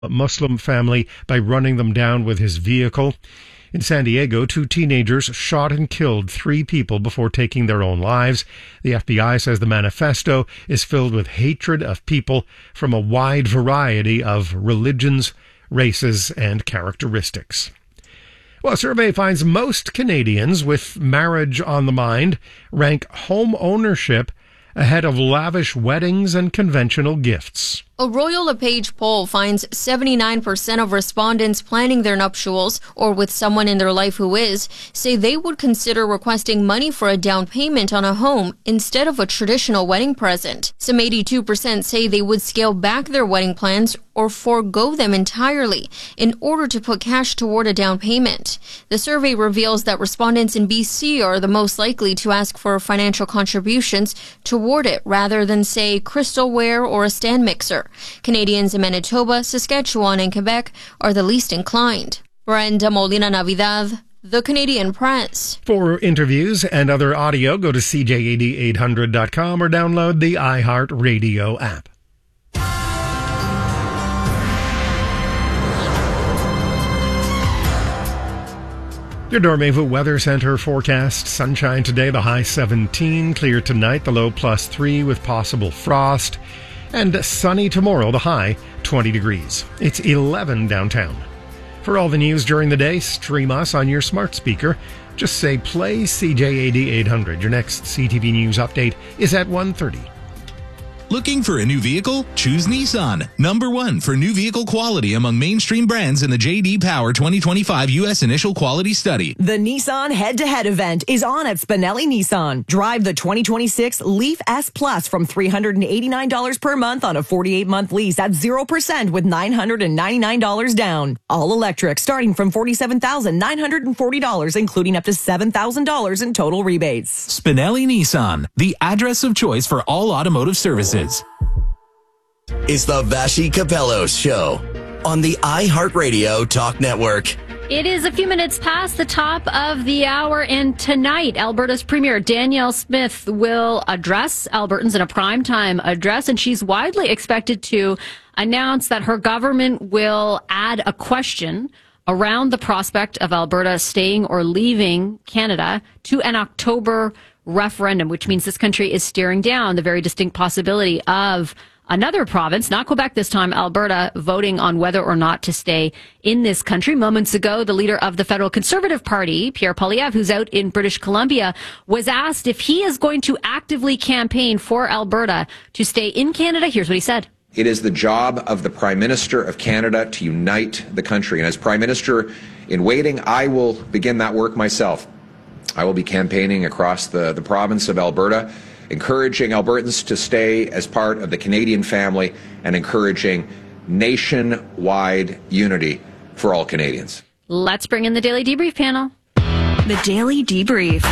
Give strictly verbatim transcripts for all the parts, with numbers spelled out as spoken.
Muslim family by running them down with his vehicle. In San Diego, two teenagers shot and killed three people before taking their own lives. The F B I says the manifesto is filled with hatred of people from a wide variety of religions, races, and characteristics. Well, a survey finds most Canadians with marriage on the mind rank home ownership ahead of lavish weddings and conventional gifts. A Royal LePage poll finds seventy-nine percent of respondents planning their nuptials, or with someone in their life who is, say they would consider requesting money for a down payment on a home instead of a traditional wedding present. Some eighty-two percent say they would scale back their wedding plans or forego them entirely in order to put cash toward a down payment. The survey reveals that respondents in B C are the most likely to ask for financial contributions toward it rather than, say, crystalware or a stand mixer. Canadians in Manitoba, Saskatchewan, and Quebec are the least inclined. Brenda Molina Navidad, The Canadian Press. For interviews and other audio, go to c j a d eight hundred dot com or download the iHeartRadio app. Your Dormevu Weather Center forecast. Sunshine today, the high seventeen. Clear tonight, the low plus three with possible frost. And sunny tomorrow, the high twenty degrees. It's eleven downtown. For all the news during the day, stream us on your smart speaker. Just say play C J A D eight hundred. Your next C T V News update is at one thirty. Looking for a new vehicle? Choose Nissan. Number one for new vehicle quality among mainstream brands in the J D Power twenty twenty-five U S Initial Quality Study. The Nissan Head-to-Head event is on at Spinelli Nissan. Drive the twenty twenty-six Leaf S Plus from three hundred eighty-nine dollars per month on a forty-eight month lease at zero percent with nine hundred ninety-nine dollars down. All electric starting from forty-seven thousand nine hundred forty dollars, including up to seven thousand dollars in total rebates. Spinelli Nissan, the address of choice for all automotive services. It's the Vashi Capello Show on the iHeartRadio Talk Network. It is a few minutes past the top of the hour, and tonight, Alberta's Premier Danielle Smith will address Albertans in a primetime address, and she's widely expected to announce that her government will add a question around the prospect of Alberta staying or leaving Canada to an October referendum, which means this country is staring down the very distinct possibility of another province, not Quebec this time, Alberta, voting on whether or not to stay in this country. Moments ago, the leader of the Federal Conservative Party, Pierre Poilievre, who's out in British Columbia, was asked if he is going to actively campaign for Alberta to stay in Canada. Here's what he said. It is the job of the Prime Minister of Canada to unite the country. And as Prime Minister in waiting, I will begin that work myself. I will be campaigning across the, the province of Alberta, encouraging Albertans to stay as part of the Canadian family and encouraging nationwide unity for all Canadians. Let's bring in the Daily Debrief panel. The Daily Debrief.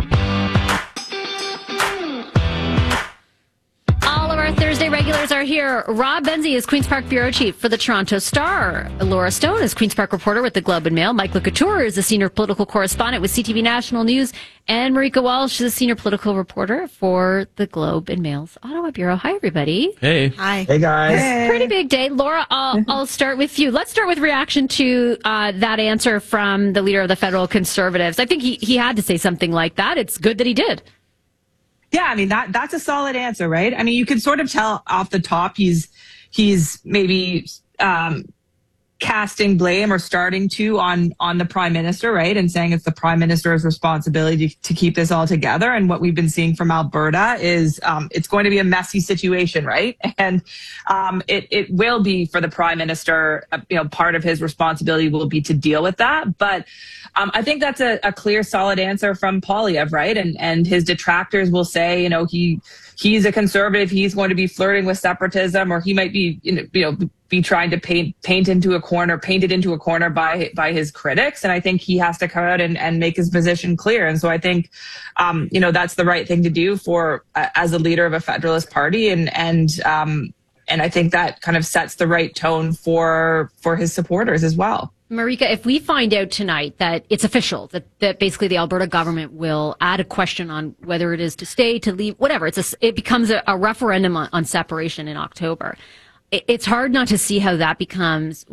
Thursday regulars are here. Rob Benzie is Queen's Park Bureau Chief for the Toronto Star. Laura Stone is Queen's Park reporter with the Globe and Mail. Mike LeCouture is the senior political correspondent with C T V National News. And Marika Walsh is the senior political reporter for the Globe and Mail's Ottawa Bureau. Hi, everybody. Hey. Hi. Hey, guys. Hey. Pretty big day. Laura, I'll, I'll start with you. Let's start with reaction to uh, that answer from the leader of the Federal Conservatives. I think he, he had to say something like that. It's good that he did. Yeah, I mean, that that's a solid answer, right? I mean, you can sort of tell off the top he's he's maybe um, casting blame or starting to on on the Prime Minister, right? And saying it's the Prime Minister's responsibility to, to keep this all together. And what we've been seeing from Alberta is um, it's going to be a messy situation, right? And um, it, it will be for the Prime Minister, uh, you know, part of his responsibility will be to deal with that. But Um, I think that's a, a clear, solid answer from Poilievre, right? And and his detractors will say, you know, he he's a conservative, he's going to be flirting with separatism, or he might be, you know, you know be trying to paint paint into a corner, painted into a corner by by his critics. And I think he has to come out and, and make his position clear. And so I think, um, you know, that's the right thing to do for uh, as a leader of a Federalist Party, and and um, and I think that kind of sets the right tone for for his supporters as well. Marika, if we find out tonight that it's official, that, that basically the Alberta government will add a question on whether it is to stay, to leave, whatever, it's a, it becomes a, a referendum on, on separation in October. it's hard not to see how that becomes